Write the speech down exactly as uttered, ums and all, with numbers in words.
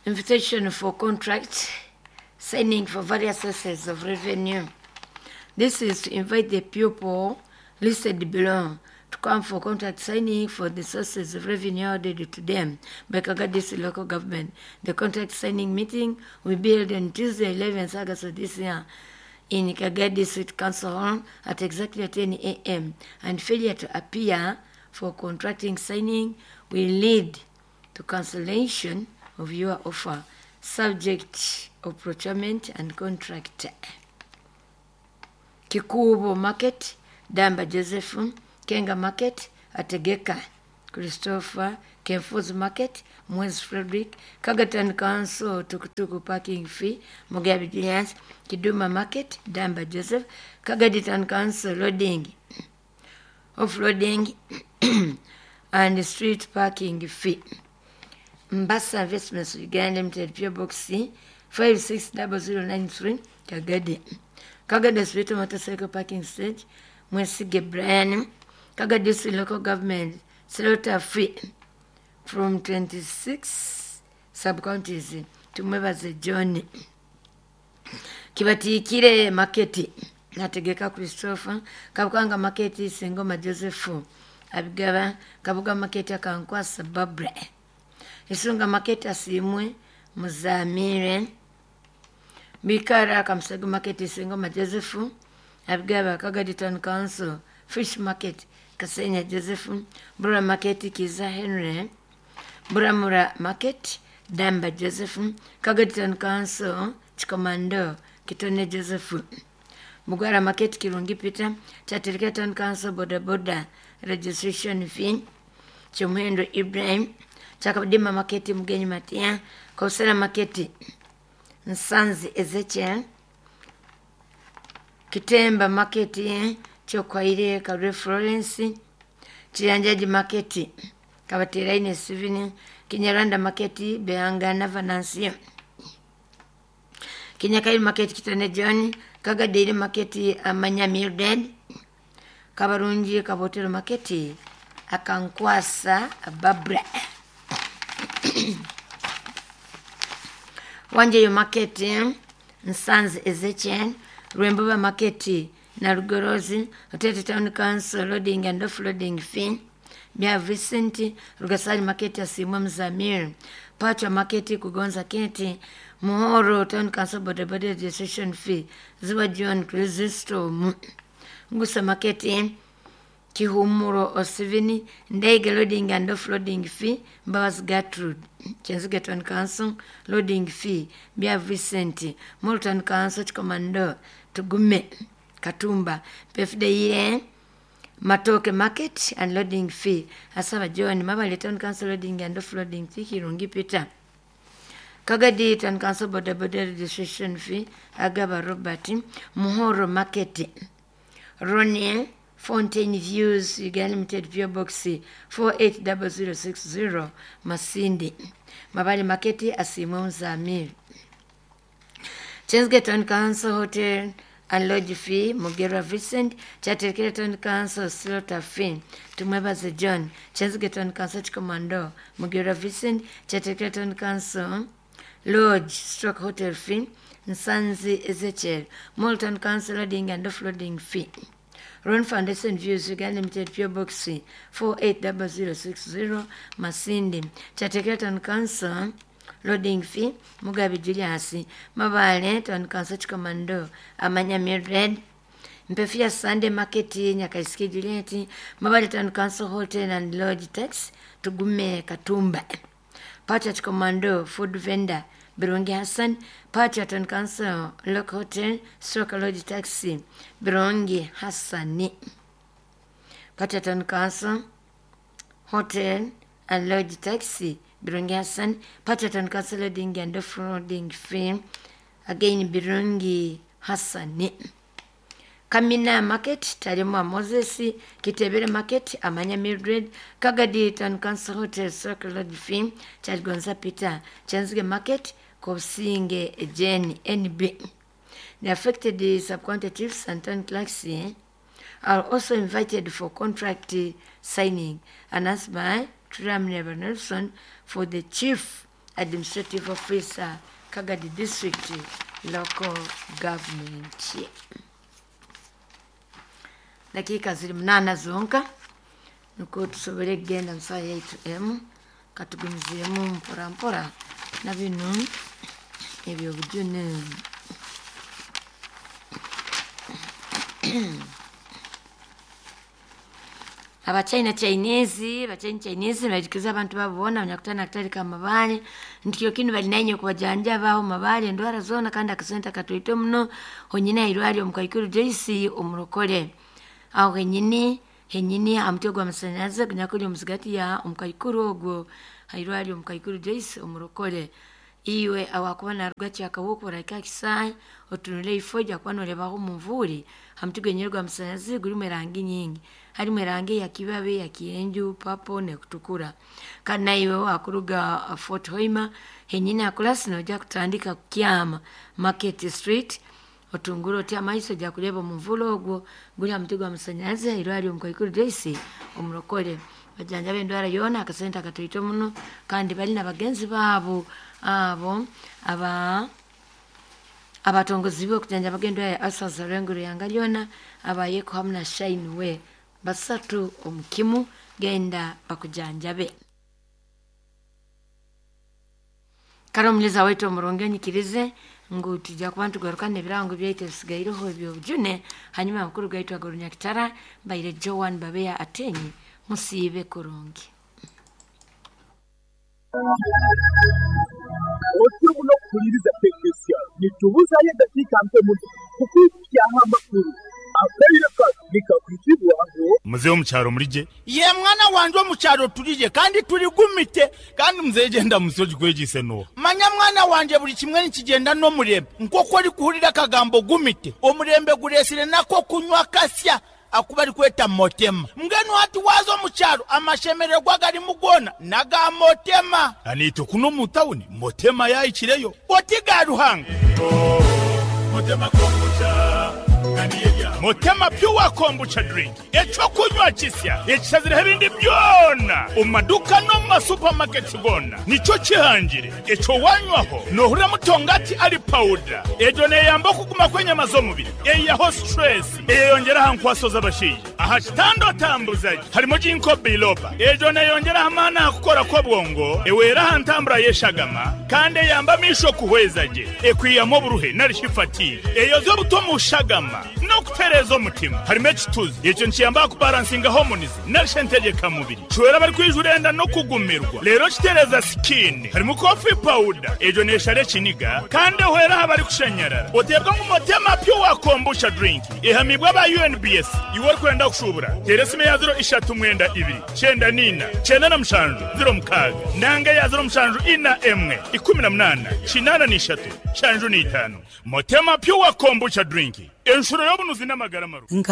invitation for contract signing for various sources of revenue. This is to invite the people listed below to come for contract signing for the sources of revenue added to them by Kaga District local government. The contract signing meeting will be held on Tuesday, eleventh August of this year in Kaga District Council Hall at exactly ten a m and failure to appear for contracting signing will lead to cancellation of your offer, subject of procurement and contract. Kikubo Market, Damba Joseph, Kenga Market, Ategeka, Christopher, Kenfo's Market, Mwez Frederick, Kagatan Council, Tukutuku Parking Fee, Mugabe Julius, Kiduma Market, Damba Joseph, Kagaditan Council, Loading, Offloading, and Street Parking Fee. Mbasa Investments Uganda Limited, P O Box C, five six zero zero nine three, Kagadi. Kagadi Hospital Motorcycle Parking Stage, Mwesige Brian, Kagadi Local Government, Slaughter Fee from twenty-six sub-counties to Mwebaze John. Kibatikire Market, Nategeka Christopher, Kabukanga Market, Sengoma Joseph, Abigaba, Kabuga Market, Kankwasa Babra. Isunga Market Asimwe, Muzamire, Bikara Kamsagu Market Singoma Joseph, Abgaba Kagadi Town Council, Fish Market, Kasenya Joseph, Bura Market Kiza Henry, Buramura Market, Damba Joseph, Kagadi Town Council, Chikomando, Kitone Joseph, Bugara Market Kirungi Peter, Chatirika Town Council, Boda Boda, Registration Fee, Chumhendo Ibrahim, Chakabdima Market Mugeni Matia, Kosela Market, Nsanzi Ezekiel, Kitemba Market, Chokwaire Kare Florence, Chianjaji Market, Kabatiraine Sivini, Kinyaranda Market, Beanga Navanansi, Kinyakai Market Kitone John, Kagadiri Market, Amanya Mildred, Kabarunji Kabotero Market, Akankwasa Babra. Wanjeyo Market, Nsanzi Ezekiel, Rwembuba Market, Narugorozi, Otete Town Council, Loading and Offloading Fee, Bia Vicent, Rugasari Market, Asimwa Mzamir, Pacha Market, Kugonza Kenti, Muhoro Town Council, Boda Boda Registration Fee, Ziwa John, Krisisto, Ngusa Market, Kihumuro Osivini, Ndege Loading and Offloading Fee, Mbawaz Gertrude, Chenzigeton Council, Loading Fee, Bia Vicente, Molton Council, Commando, Tugume, Katumba, Pefdeye, Matoke Market and Loading Fee, Asava John, Mabaleton Council, Loading and Offloading Fee, Kirungi Peter. Kagadi Town Council, Boda Boda Registration Fee, Agaba Robert, Muhoro Market, Ronnie, Fontaine Views, Uganda Limited, P O Box four eight zero zero six zero, Masindi. Mabali Maketi, Asimon Zamir. Chensgeton Council Hotel and Lodge Fee, Mugera Vicent, Chatirketon Council, Slaughter Fee, Tumwebaze John, Chensgeton Council Commando, Mugera Vicent, Chatirketon Council, Lodge, Stroke Hotel Fee, Nsanzi Ezekiel, Molton Council Loading and Offloading Fee. Ron Foundation Views, Uganda Limited, P O Box four eight zero zero six zero, Masindi. Chatekatan Council, Loading Fee, Mugabe Julius, Mabale, Town Council Commando, Amanya Mildred, Mpefia Sunday Market, Nyakaiski Juliet, Mabale Town Council Hotel and Lodge Tax, Tugume Katumba. Pachach Commando, Food Vendor, Birungi Hassan, Pachaton Council, Local Hotel, Stroke Lodge Taxi, Birungi Hassani. Pachaton Council, Hotel and Lodge Taxi, Birungi Hassan, Pachaton Council Loading and Offloading Fee, again Birungi Hassani. Kamina Market, Tarima Moses, Kitebere Market, Amanya Mildred, Kagadi Town Council Hotel, Circle Lodge Fee, Chadgonza Peter, Chensge Market, Kosinge Jenny N B. The affected subquantitates and town clerks are also invited for contract signing, announced by Tram Nelson for the Chief administrative officer, Kagadi District Local Government. Dakika ziri munana zonka nuko tusobere genda msa yaitu emu katugumiziremu mpora mpora na binu ebyo bujune. Aba China Chinese, ba China Chinese bajikiza abantu babona banyakutana katari kama mabale ndiyo kinu balinanye kubajanja baho mabale ndwara zona kandi akasenta katoito mno honyina irwali omukayikuru Joyce omurokole aho henyini henyini amutego amasanyarazi kunyakuri omuzigati ya omukayikuru ogwo irwali omukayikuru Joyce omurokole iwe awakubana rwachi akabuko baraka kisai otunule ifoja kwanole baho mumvuri amtugenyerwa amasanyarazi guri merangi nyingi hari merangi ya kibabe ya kienju papo ne kutukura kana iwe wakuruga Fort Hoima henyina akulasi noja kutandika kukyama Market Street otunguro tia maiso ja kuleba mumvulo ogwo guri amtugo amasanyarazi irwali omukayikuru Joyce omurokole bajanja bendwara yona akasenta katoito muno kandi bali nabagenzi babo abo aba abatongozi bo kujanja bagendo ya asaza renguru yangaliona abayeko hamna shine we basatu omukimu genda bakujanja be karomleza wetu omurongenyi kirize ngo tujja kubantu garukane birango byaite bisigayiroho byo bjune hanyuma mukuru gaitwa Gorunya Kitara bayire Joan Babeya Atenyi musibe kurungi Otu muno kuliriza teknesia nitubuza ye dakika mpe mutu kukukia amakuru akaire ka nikakutibwa ngo muze omucharo murije ye mwana wanje omucharo turije kandi turi gumite kandi muzegenda musoji kwegise no manya mwana wanje buri kimwe nikigenda no murembe nkoko ari kuhurira kagambo gumite omurembe guresire nako kunywa kasya akuba ari kweta motema mgenu hati wazo mucharo amashemererwa gari mugona naga motema anito kuno mutawuni motema ya ichireyo otiga ruhanga oh, motema kombucha Motema pure kombucha drink echo kunywa kisya ekizire hebindi byona umaduka no ma supermarket gona nicho kihangire echo wanywaho no hura mutongati ali powder ejo ne yamba kuguma kwenye mazomubiri eya ho stress eyongera hankwasoza bashiye aha kitando tambuzaje harimo jinko biloba ejo ne yongera hamana akukora ko bwongo ewera hantambura yeshagama kandi yamba misho kuhwezaje ekwiyamo buruhe narishifati eyo zo butomu shagama no kuterezo mutima harimo ekituzi icyo nkiyamba ku balancinga harmonies narishentegeka mubiri chwera bari kwijurenda no kugumirwa rero kitereza skin harimo coffee powder ejo neshare kiniga kandi hwera habari kushenyarara otebwa mu motema pyo wakombusha drink ehamibwa ba U N B S iwor kwenda kushubura teresime ya zero ishatu mwenda ibiri chenda nina chenda na mshanju zero mkaga nanga ya zero mshanju ina emwe ikumi na munana chinana ni ishatu shanju ni itanu motema pyo wakombusha drink enshuro yobunuzi n'amagara maru